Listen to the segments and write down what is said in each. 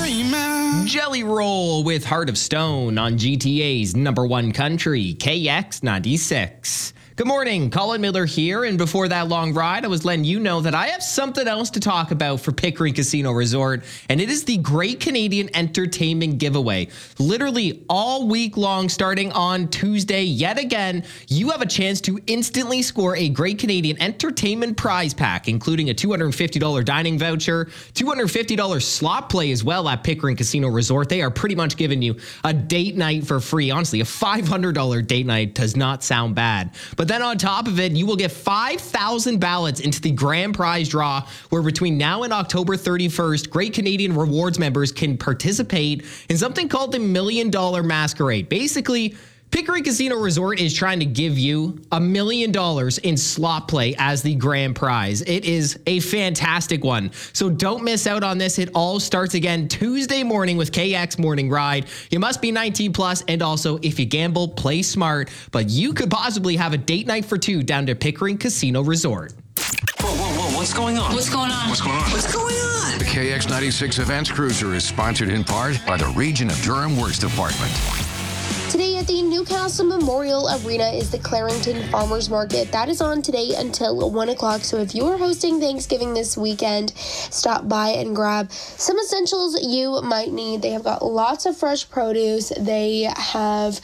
Jelly Roll with Heart of Stone on GTA's number one country, KX96. Good morning, Colin Miller here, and before that long ride, I was letting you know that I have something else to talk about for Pickering Casino Resort, and it is the Great Canadian Entertainment Giveaway. Literally all week long, starting on Tuesday, yet again, you have a chance to instantly score a Great Canadian Entertainment prize pack, including a $250 dining voucher, $250 slot play as well at Pickering Casino Resort. They are pretty much giving you a date night for free. Honestly, a $500 date night does not sound bad. But then on top of it, you will get 5,000 ballots into the grand prize draw, where between now and October 31st, Great Canadian Rewards members can participate in something called the $1 Million Masquerade. Basically, Pickering Casino Resort is trying to give you $1 million in slot play as the grand prize. It is a fantastic one. So don't miss out on this. It all starts again Tuesday morning with KX Morning Ride. You must be 19 plus, and also if you gamble, play smart. But you could possibly have a date night for two down to Pickering Casino Resort. Whoa, what's going on? What's going on? What's going on? What's going on? The KX96 Events Cruiser is sponsored in part by the Region of Durham Works Department. Today at the Newcastle Memorial Arena is the Clarington Farmers Market. That is on today until 1 o'clock. So if you are hosting Thanksgiving this weekend, stop by and grab some essentials you might need. They have got lots of fresh produce. They have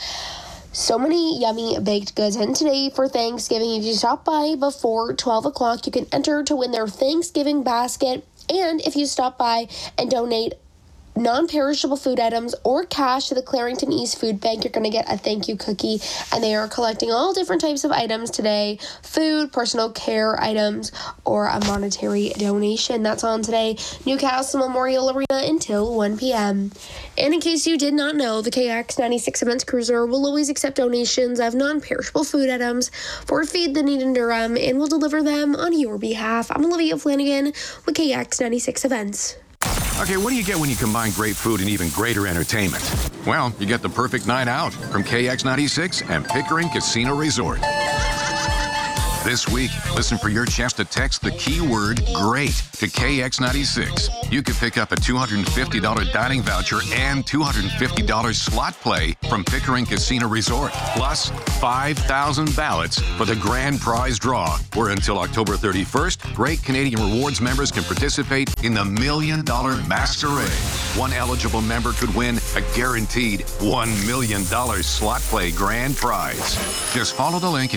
so many yummy baked goods. And today for Thanksgiving, if you stop by before 12 o'clock, you can enter to win their Thanksgiving basket. And if you stop by and donate non-perishable food items or cash to the Clarington East Food Bank, you're going to get a thank you cookie. And they are collecting all different types of items today: food, personal care items, or a monetary donation. That's on today, Newcastle Memorial Arena, until 1 p.m. And in case you did not know, the KX96 Events Cruiser will always accept donations of non-perishable food items for Feed the Need in Durham, and will deliver them on your behalf. I'm Olivia Flanagan with KX96 Events. Okay, what do you get when you combine great food and even greater entertainment? Well, you get the perfect night out from KX96 and Pickering Casino Resort. This week, listen for your chance to text the keyword GREAT to KX96. You could pick up a $250 dining voucher and $250 slot play from Pickering Casino Resort, plus 5,000 ballots for the grand prize draw, where until October 31st, Great Canadian Rewards members can participate in the $1 Million Masquerade. One eligible member could win a guaranteed $1 million slot play grand prize. Just follow the link at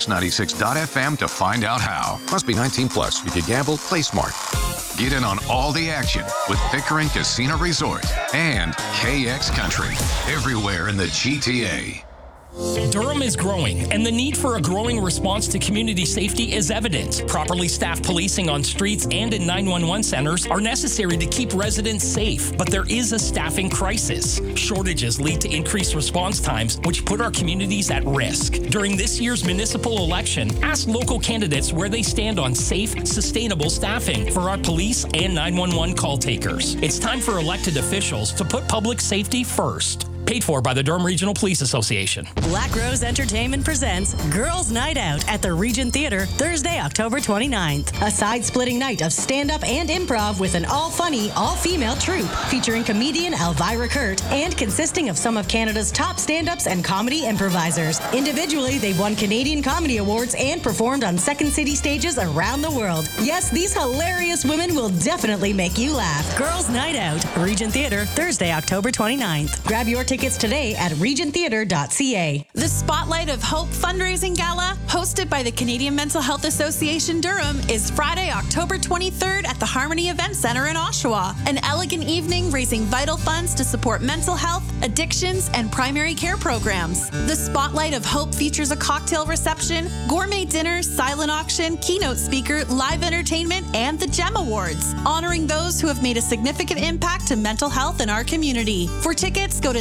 kx96.fm to find out how. Must be 19 plus. If you gamble, play smart. Get in on all the action with Pickering Casino Resort and KX Country, everywhere in the GTA. Durham is growing, and the need for a growing response to community safety is evident. Properly staffed policing on streets and in 911 centers are necessary to keep residents safe, but there is a staffing crisis. Shortages lead to increased response times, which put our communities at risk. During this year's municipal election, ask local candidates where they stand on safe, sustainable staffing for our police and 911 call takers. It's time for elected officials to put public safety first. Paid for by the Durham Regional Police Association. Black Rose Entertainment presents Girls Night Out at the Regent Theatre, Thursday, October 29th. A side-splitting night of stand-up and improv with an all-funny, all-female troupe featuring comedian Elvira Kurt and consisting of some of Canada's top stand-ups and comedy improvisers. Individually, they've won Canadian Comedy Awards and performed on Second City stages around the world. Yes, these hilarious women will definitely make you laugh. Girls Night Out, Regent Theatre, Thursday, October 29th. Grab your tickets today at regenttheatre.ca. The Spotlight of Hope fundraising gala, hosted by the Canadian Mental Health Association Durham, is Friday, October 23rd at the Harmony Event Center in Oshawa. An elegant evening raising vital funds to support mental health, addictions, and primary care programs. The Spotlight of Hope features a cocktail reception, gourmet dinner, silent auction, keynote speaker, live entertainment, and the GEM Awards, honoring those who have made a significant impact to mental health in our community. For tickets, go to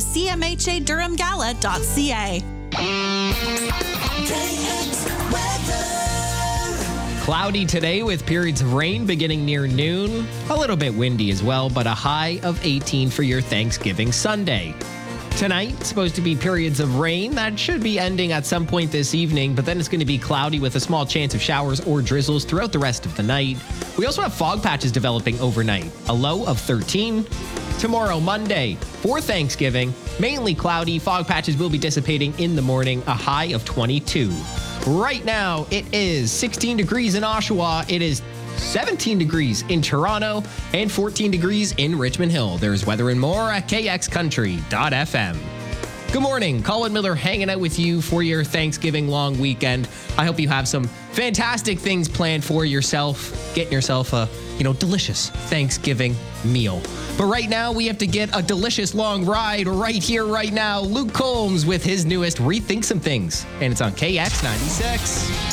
cmhadurhamgala.ca. Cloudy today with periods of rain beginning near noon. A little bit windy as well, but a high of 18 for your Thanksgiving Sunday. Tonight, supposed to be periods of rain. That should be ending at some point this evening, but then it's going to be cloudy with a small chance of showers or drizzles throughout the rest of the night. We also have fog patches developing overnight. A low of 13. Tomorrow, Monday, for Thanksgiving, mainly cloudy. Fog patches will be dissipating in the morning, a high of 22. Right now, it is 16 degrees in Oshawa. It is 17 degrees in Toronto and 14 degrees in Richmond Hill. There's weather and more at kxcountry.fm. Good morning. Colin Miller hanging out with you for your Thanksgiving long weekend. I hope you have some fantastic things planned for yourself. Getting yourself a, delicious Thanksgiving meal. But right now, we have to get a delicious long ride right here, right now. Luke Combs with his newest Rethink Some Things. And it's on KX96.